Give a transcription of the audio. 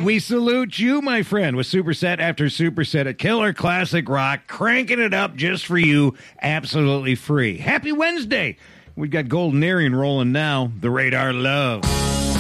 And we salute you, my friend, with superset after superset, a killer classic rock, cranking it up just for you, absolutely free. Happy Wednesday. We've got Golden Earring rolling now, the Radar Love.